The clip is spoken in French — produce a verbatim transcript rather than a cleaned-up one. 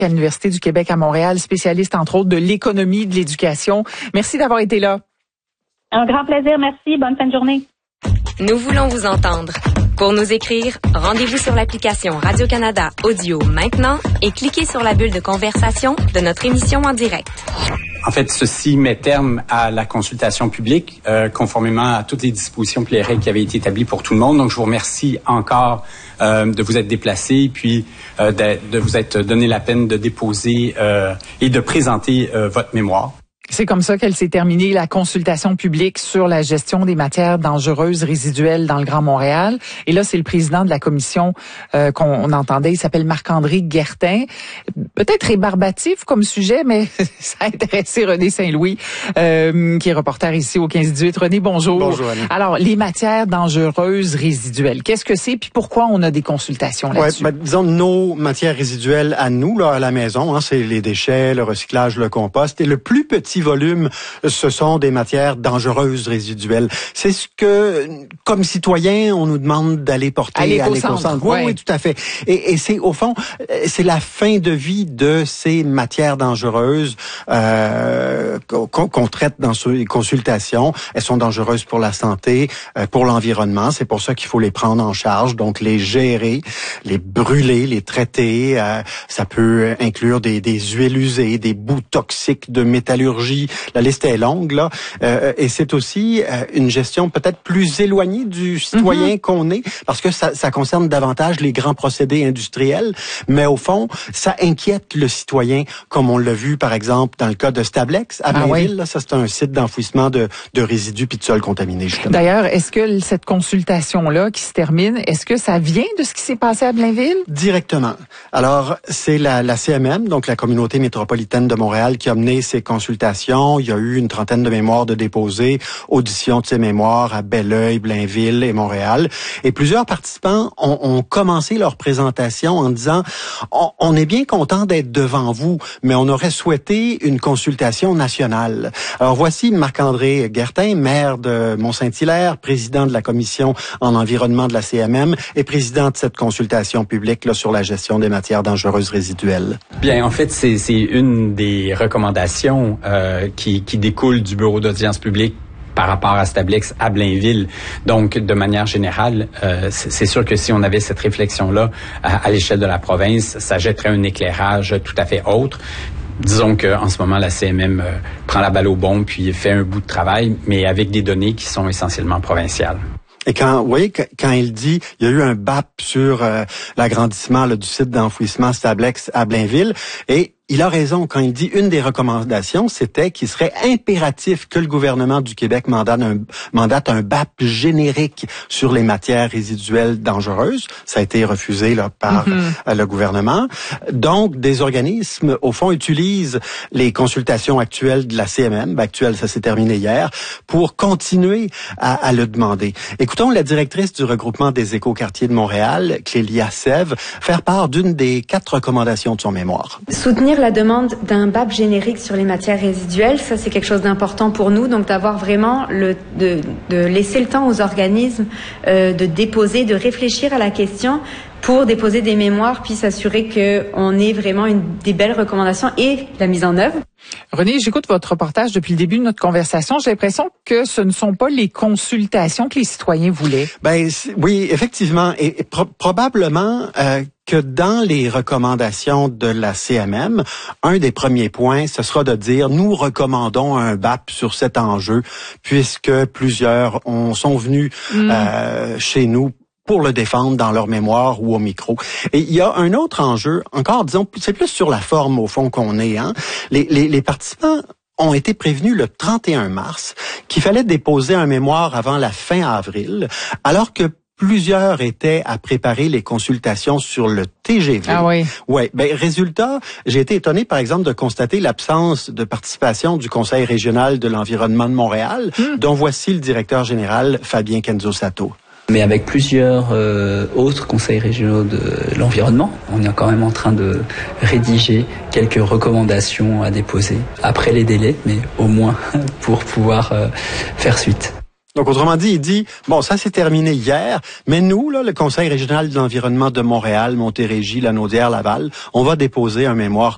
à l'Université du Québec à Montréal, spécialiste entre autres de l'économie de l'éducation. Merci d'avoir été là. Un grand plaisir, merci. Bonne fin de journée. Nous voulons vous entendre. Pour nous écrire, rendez-vous sur l'application Radio-Canada Audio maintenant et cliquez sur la bulle de conversation de notre émission en direct. En fait, ceci met terme à la consultation publique, euh, conformément à toutes les dispositions et les règles qui avaient été établies pour tout le monde. Donc, je vous remercie encore euh, de vous être déplacés, puis euh, de, de vous être donné la peine de déposer euh, et de présenter euh, votre mémoire. C'est comme ça qu'elle s'est terminée, la consultation publique sur la gestion des matières dangereuses résiduelles dans le Grand Montréal. Et là, c'est le président de la commission euh, qu'on entendait, il s'appelle Marc-André Guertin. Peut-être rébarbatif comme sujet, mais ça a intéressé René Saint-Louis, euh, qui est reporter ici au quinze dix-huit. René, bonjour. Bonjour, Annie. Alors, les matières dangereuses résiduelles, qu'est-ce que c'est, puis pourquoi on a des consultations là-dessus? Ouais, ben, disons, nos matières résiduelles à nous, là, à la maison, hein, c'est les déchets, le recyclage, le compost, et le plus petit volume, ce sont des matières dangereuses résiduelles. C'est ce que, comme citoyens, on nous demande d'aller porter à l'éco-centre. Oui, ouais. oui, tout à fait. Et, et c'est, au fond, c'est la fin de vie de ces matières dangereuses euh, qu'on, qu'on traite dans ces consultations. Elles sont dangereuses pour la santé, euh, pour l'environnement. C'est pour ça qu'il faut les prendre en charge, donc les gérer, les brûler, les traiter. Euh, ça peut inclure des, des huiles usées, des bouts toxiques de métallurgie. La liste est longue, là. Euh, et c'est aussi euh, une gestion peut-être plus éloignée du citoyen mm-hmm. qu'on est, parce que ça, ça concerne davantage les grands procédés industriels. Mais au fond, ça inquiète le citoyen, comme on l'a vu, par exemple, dans le cas de Stablex, à Blainville. Ah oui. Là, ça, c'est un site d'enfouissement de, de résidus puis de sols contaminés, justement. D'ailleurs, est-ce que cette consultation-là qui se termine, est-ce que ça vient de ce qui s'est passé à Blainville? Directement. Alors, c'est la, la C M M, donc la Communauté métropolitaine de Montréal, qui a mené ces consultations. Il y a eu une trentaine de mémoires de déposés, audition de ces mémoires à Belleuil, Blainville et Montréal. Et plusieurs participants ont, ont commencé leur présentation en disant on, on est bien content d'être devant vous, mais on aurait souhaité une consultation nationale. Alors voici Marc-André Guertin, maire de Mont-Saint-Hilaire, président de la commission en environnement de la C M M et président de cette consultation publique là, sur la gestion des matières dangereuses résiduelles. Bien, en fait, c'est, c'est une des recommandations euh, Qui, qui découle du bureau d'audience publique par rapport à Stablex à Blainville. Donc, de manière générale, euh, c'est, c'est sûr que si on avait cette réflexion-là à, à l'échelle de la province, ça jetterait un éclairage tout à fait autre. Disons qu'en ce moment, la C M M euh, prend la balle au bond puis fait un bout de travail, mais avec des données qui sont essentiellement provinciales. Et quand, vous voyez, quand il dit, il y a eu un B A P sur euh, l'agrandissement là, du site d'enfouissement Stablex à Blainville, et il a raison quand il dit une des recommandations, c'était qu'il serait impératif que le gouvernement du Québec mandate un, mandate un B A P générique sur les matières résiduelles dangereuses. Ça a été refusé là par mm-hmm. le gouvernement. Donc, des organismes, au fond, utilisent les consultations actuelles de la C M M, ben, actuelle, ça s'est terminé hier, pour continuer à, à le demander. Écoutons la directrice du regroupement des écoquartiers de Montréal, Clélia Sèvres, faire part d'une des quatre recommandations de son mémoire. Soutenir la demande d'un B A P générique sur les matières résiduelles, ça c'est quelque chose d'important pour nous, donc d'avoir vraiment le de, de laisser le temps aux organismes euh, de déposer, de réfléchir à la question pour déposer des mémoires puis s'assurer qu'on ait vraiment une, des belles recommandations et la mise en œuvre. René, j'écoute votre reportage depuis le début de notre conversation. J'ai l'impression que ce ne sont pas les consultations que les citoyens voulaient. Ben oui, effectivement, et, et pro- probablement euh, que dans les recommandations de la C M M, un des premiers points, ce sera de dire nous recommandons un B A P sur cet enjeu, puisque plusieurs ont, sont venus mmh. euh, chez nous pour le défendre dans leur mémoire ou au micro. Et il y a un autre enjeu, encore, disons, c'est plus sur la forme, au fond, qu'on est. Hein. Les, les, les participants ont été prévenus le trente et un mars qu'il fallait déposer un mémoire avant la fin avril, alors que plusieurs étaient à préparer les consultations sur le T G V. Ah oui. Ouais. Ben, résultat, j'ai été étonné, par exemple, de constater l'absence de participation du Conseil régional de l'environnement de Montréal, mmh. dont voici le directeur général, Fabien Kenzo-Sato. Mais avec plusieurs euh, autres conseils régionaux de l'environnement, on est quand même en train de rédiger quelques recommandations à déposer après les délais, mais au moins pour pouvoir euh, faire suite. Donc, autrement dit, il dit, bon, ça s'est terminé hier, mais nous, là, le Conseil régional de l'environnement de Montréal, Montérégie, Lanaudière, Laval, on va déposer un mémoire